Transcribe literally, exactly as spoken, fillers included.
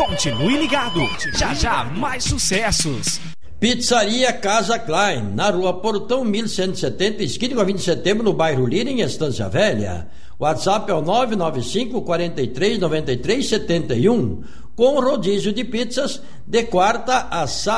Continue ligado, já já mais sucessos. Pizzaria Casa Klein, na rua Portão mil cento e setenta, esquina com a vinte de setembro, no bairro Lira, em Estância Velha. WhatsApp é o nove nove cinco, quatro três, nove três sete um, com rodízio de pizzas de quarta a sábado.